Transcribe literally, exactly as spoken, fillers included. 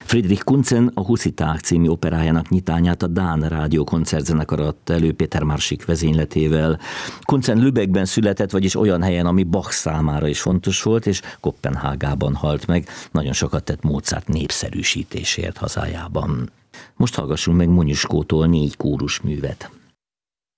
Friedrich Kuntzen a Husziták című operájának nyitányát a Dán Rádió koncertzenekar adta elő Péter Marsik vezényletével. Kuntzen Lübeckben született, vagyis olyan helyen, ami Bach számára is fontos volt, és Koppenhágában halt meg. Nagyon sokat tett Mozart népszerűsítésért hazájában. Most hallgassunk meg Monyuskótól négy kórusművet.